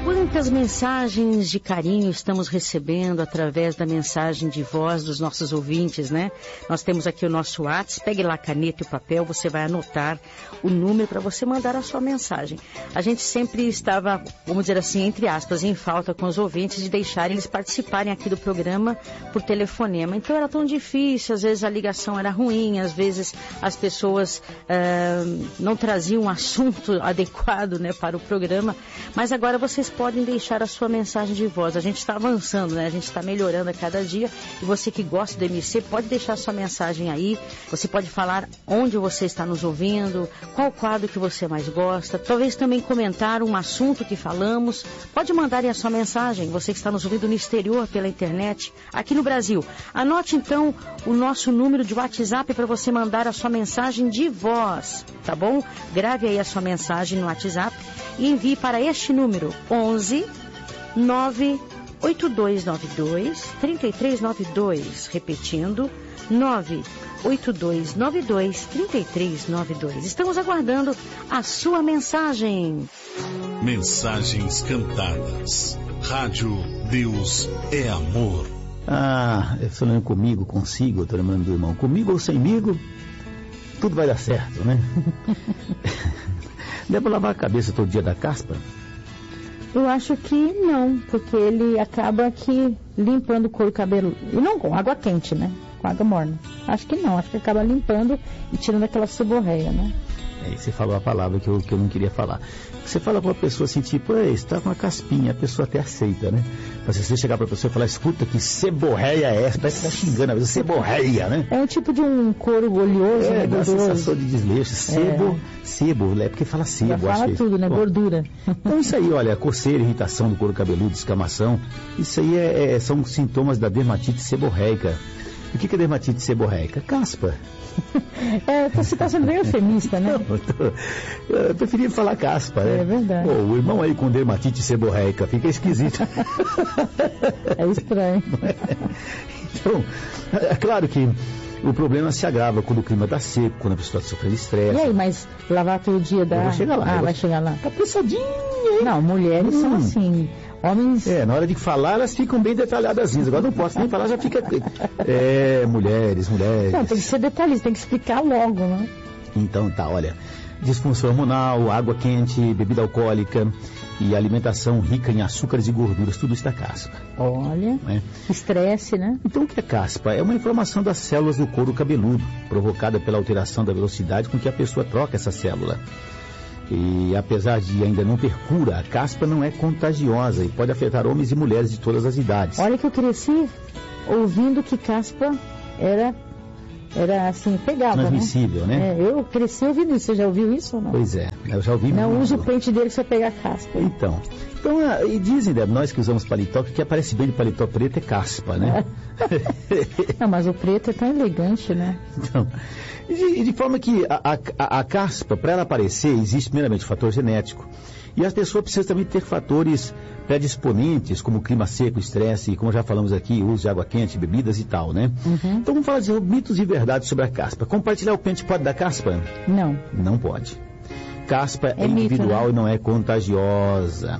Quantas mensagens de carinho estamos recebendo através da mensagem de voz dos nossos ouvintes, né? Nós temos aqui o nosso WhatsApp, pegue lá a caneta e o papel, você vai anotar o número para você mandar a sua mensagem. A gente sempre estava, vamos dizer assim, entre aspas, em falta com os ouvintes de deixar eles participarem aqui do programa por telefonema. Então era tão difícil, às vezes a ligação era ruim, às vezes as pessoas não traziam um assunto adequado, né, para o programa, mas agora vocês podem deixar a sua mensagem de voz. A gente está avançando, né? A gente está melhorando a cada dia. E você que gosta do MC, pode deixar a sua mensagem aí. Você pode falar onde você está nos ouvindo, qual quadro que você mais gosta. Talvez também comentar um assunto que falamos. Pode mandar aí a sua mensagem, você que está nos ouvindo no exterior, pela internet, aqui no Brasil. Anote então o nosso número de WhatsApp para você mandar a sua mensagem de voz, tá bom? Grave aí a sua mensagem no WhatsApp e envie para este número, 11 98292 3392, repetindo, 98292 3392. Estamos aguardando a sua mensagem. Mensagens cantadas. Rádio Deus é Amor. Eu falando comigo, consigo, eu tô lembrando do irmão, comigo ou semigo, tudo vai dar certo, né? Deve lavar a cabeça todo dia da caspa? Eu acho que não, porque ele acaba aqui limpando o couro cabeludo. E não com água quente, né? Com água morna. Acho que não, acho que acaba limpando e tirando aquela seborreia, né? Aí você falou a palavra que eu não queria falar. Você fala com uma pessoa assim, tipo, você tá com uma caspinha, a pessoa até aceita, né? Mas se você chegar pra pessoa e falar, escuta, que seborreia é essa? Parece que tá xingando, às vezes seborreia, né? É um tipo de um couro oleoso, né? Dá sensação de desleixo. Sebo, é porque fala sebo. Já fala tudo, né? Bom, gordura. Então isso aí, olha, coceira, irritação do couro cabeludo, descamação, isso aí são sintomas da dermatite seborreica. O que é dermatite seborreica? Caspa. Você está sendo bem eufemista, né? Eu preferia falar caspa, né? É verdade. O irmão aí com dermatite seborreica fica esquisito. É estranho. Então, é claro que o problema se agrava quando o clima está seco, quando a pessoa sofre de estresse. E aí, mas lavar todo dia dá... Vai chegar lá. Vai chegar lá. Tá pensadinho, hein? Não, mulheres são assim... Homens... na hora de falar, elas ficam bem detalhadazinhas. Agora não posso nem falar, já fica... mulheres. Não, tem que ser detalhista, tem que explicar logo, né? Então tá, olha. Disfunção hormonal, água quente, bebida alcoólica e alimentação rica em açúcares e gorduras, tudo isso da caspa. Olha, estresse, né? Então o que é caspa? É uma inflamação das células do couro cabeludo, provocada pela alteração da velocidade com que a pessoa troca essa célula. E apesar de ainda não ter cura, a caspa não é contagiosa e pode afetar homens e mulheres de todas as idades. Olha que eu cresci ouvindo que caspa era assim, pegava, transmissível, né? Eu cresci ouvindo isso. Você já ouviu isso ou não? Pois é, eu já ouvi. Não use o pente dele que você pegar caspa. Então, e dizem, Débora, nós que usamos paletó, que aparece bem de paletó preto é caspa, né? Não, mas o preto é tão elegante, né? Então, de forma que a caspa, para ela aparecer, existe primeiramente o fator genético. E as pessoas precisam também ter fatores predisponentes, como clima seco, estresse, e como já falamos aqui, uso de água quente, bebidas e tal, né? Uhum. Então vamos falar de mitos e verdades sobre a caspa. Compartilhar o pente pode dar caspa? Não. Não pode. Caspa é mito, individual, né? E não é contagiosa.